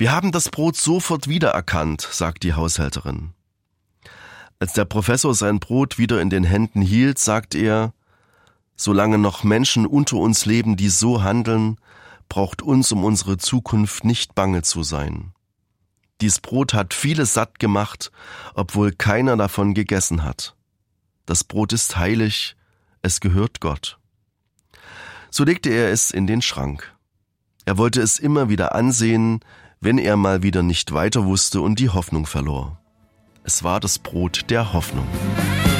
Wir haben das Brot sofort wiedererkannt, sagt die Haushälterin. Als der Professor sein Brot wieder in den Händen hielt, sagt er, solange noch Menschen unter uns leben, die so handeln, braucht uns um unsere Zukunft nicht bange zu sein. Dies Brot hat viele satt gemacht, obwohl keiner davon gegessen hat. Das Brot ist heilig, es gehört Gott. So legte er es in den Schrank. Er wollte es immer wieder ansehen, wenn er mal wieder nicht weiter wusste und die Hoffnung verlor. Es war das Brot der Hoffnung.